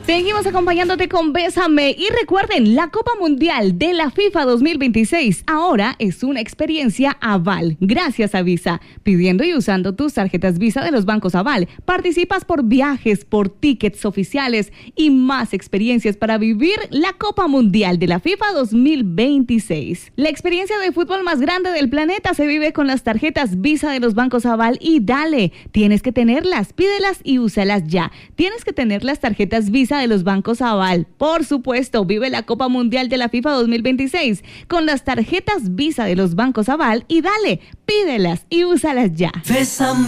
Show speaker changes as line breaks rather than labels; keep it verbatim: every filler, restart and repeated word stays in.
Seguimos acompañándote con Bésame y recuerden, la Copa Mundial de la FIFA dos mil veintiséis ahora es una experiencia Aval, gracias a Visa. Pidiendo y usando tus tarjetas Visa de los bancos Aval, participas por viajes, por tickets oficiales y más experiencias para vivir la Copa Mundial de la FIFA dos mil veintiséis. La experiencia de fútbol más grande del planeta se vive con las tarjetas Visa de los bancos Aval y dale, tienes que tenerlas, pídelas y úsalas ya. Tienes que tener las tarjetas Visa de los bancos Aval. Por supuesto, vive la Copa Mundial de la FIFA dos mil veintiséis con las tarjetas Visa de los bancos Aval y dale, pídelas y úsalas ya.
Bésame.